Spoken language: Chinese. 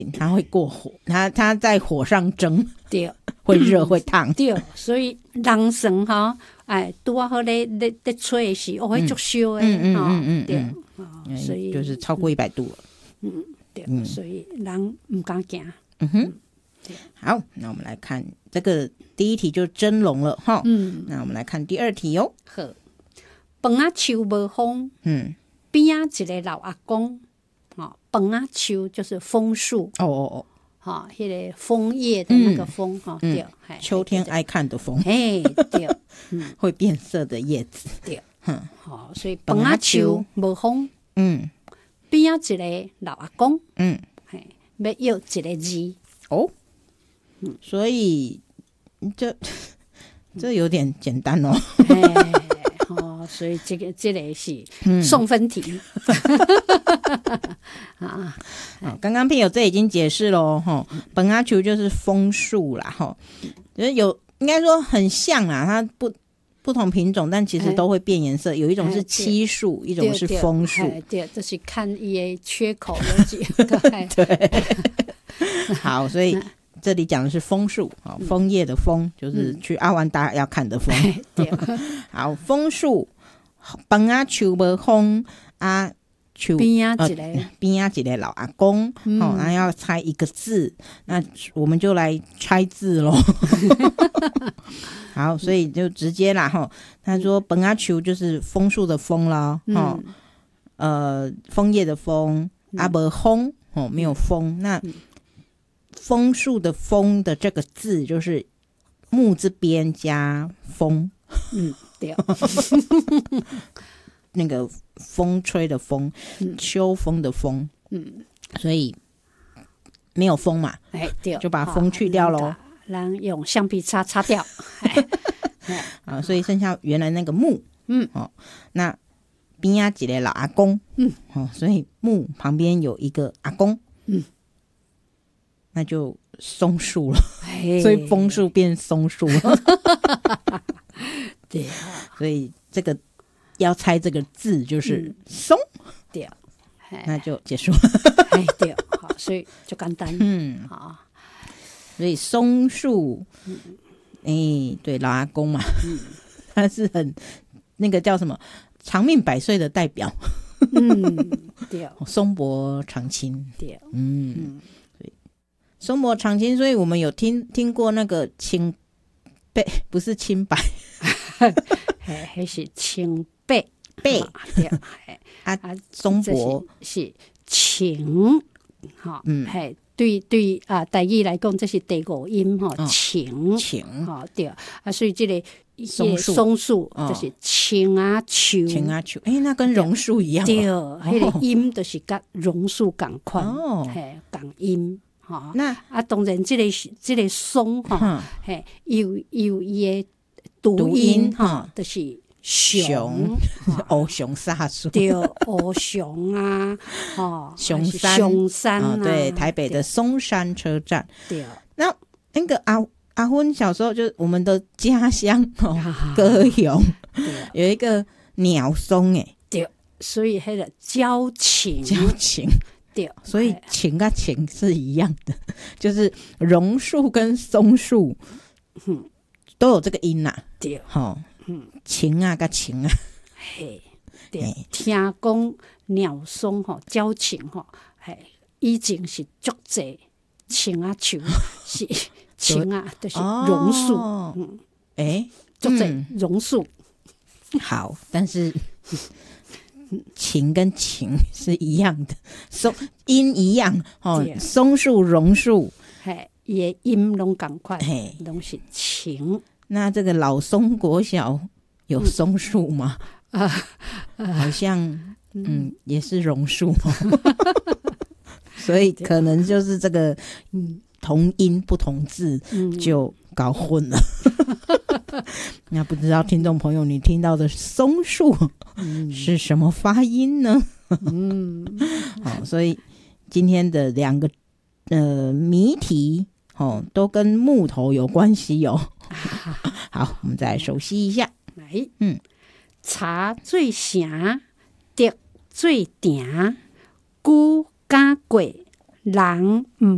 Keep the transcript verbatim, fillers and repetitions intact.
它会过火，它它在火上蒸， 对， 会热会烫。 对，所以人参哈，哎，拄啊好咧咧咧吹的时候，哦，会足烧的， 嗯嗯哈、 嗯嗯对， 嗯哦，所以就是超过一百度了。 嗯，对，所以人唔敢行。 嗯哼，好，那我们来看这个第一题就蒸笼了哈。嗯，那我们来看第二题哦。 好，饭仔树无风， 嗯， 边仔一个老阿公，哦，饭仔树就是枫树， 哦哦哦， 哈、哦，迄、那个枫叶的那个枫，哈、 嗯， 对， 嗯秋天爱看的枫， 嘿，对， 嗯，会变色的叶子， 对， 哼， 好、哦，所以饭仔树无风， 嗯， 边仔一个老阿公， 嗯， 嘿，要要一个字， 哦，嗯，所以这这有点简单哦。 嘿，哦，所以这个这个是送分题。 啊，刚刚朋友这已经解释了哈，本阿球就是枫树啦哈，就是有应该说很像啦，它不不同品种，但其实都会变颜色，有一种是漆树，一种是枫树， 对，这是看伊的缺口有几个， 对，好，所以。这里讲的是枫树，哦，枫叶的枫就是去阿完达要看的枫。好，枫树，饭仔树无风啊，树边仔一个边仔一个老阿公，嗯，哦，那要猜一个字，那我们就来猜字咯。好，所以就直接啦哈。他说饭仔树就是枫树的枫啦，哈，呃，枫叶的枫，啊，无风哦，没有风，那。枫树的枫的这个字就是木字边加风， 嗯，对， 那个风吹的风，嗯、秋风的风，嗯，所以没有风嘛， 哎，对， 就把风去掉喽， 然后用橡皮擦擦掉， 啊，所以剩下原来那个木，嗯，哦，那边啊几个老阿公，嗯，哦，所以木旁边有一个阿公，嗯。那就松树了，所以枫树变松树了。 对， 所以这个要猜这个字就是松， 对， 那就结束了。 哎，对，好，所以就简单，嗯，好， 所以松树，哎、欸，对，老阿公嘛，嗯、他是很那个叫什么长命百岁的代表， 嗯，对， 松柏长青， 对， 嗯。嗯松柏长青，所以我们有听听过那个青贝，不是青白， 还是青贝贝对啊，松柏是青，哈，嗯，嘿，对对啊，台语来讲，这是第五音哈，青青， 哈对啊，所以这个松树松树就是青啊树， 青啊树，哎，那跟榕树一样， 对，那个音就是跟榕树同款， 哦， 嘿，同音。哦、 那啊，当然，这个这个松哈，嘿，有有伊的读音哈，就是熊， 欧熊萨树， 对，欧熊啊，哦， 熊山， 熊山啊， 对，台北的松山车站， 对。 那那个阿阿昏小时候就是我们的家乡哦，高雄有一个鸟松哎， 对，所以那个交情， 交情。 对， 所以情啊情是一样的，就是榕树跟松树，嗯，都有这个音呐、啊。 对， 好、哦，嗯，情啊跟情啊， 嘿，对，听讲鸟松吼交情吼，嘿，以前是足济情啊树是情啊，就是榕树， 哦、 嗯， 哎， 足济榕树， 好，但是。情跟情是一样的，松音一样哦，松树、榕树， 嘿，也音拢同款，嘿，拢是情。 那这个老松国小有松树吗？嗯、啊，好像嗯也是榕树所以可能就是这个同音不同字就搞混了。那不知道听众朋友，你听到的松树是什么发音呢？嗯，好，所以今天的两个呃谜题哦，都跟木头有关系哦。好，我们再来熟悉一下。 来，嗯，茶最成，竹最定，久甲过人唔